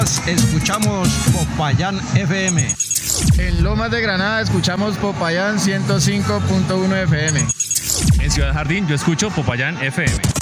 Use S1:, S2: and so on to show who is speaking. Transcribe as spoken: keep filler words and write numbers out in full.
S1: Escuchamos Popayán F M.
S2: En Lomas de Granada escuchamos Popayán ciento cinco punto uno F M.
S3: En Ciudad Jardín yo escucho Popayán F M.